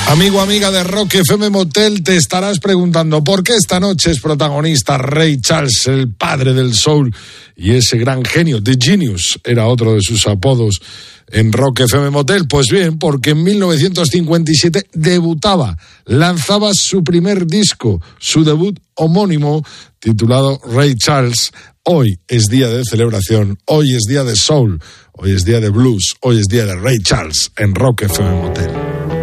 Amigo, amiga de Rock FM Motel, te estarás preguntando por qué esta noche es protagonista Ray Charles, el padre del soul y ese gran genio. The Genius era otro de sus apodos en Rock FM Motel. Pues bien, porque en 1957 debutaba, lanzaba su primer disco, su debut homónimo titulado Ray Charles. Hoy es día de celebración, hoy es día de soul, hoy es día de blues, hoy es día de Ray Charles en Rock FM Motel.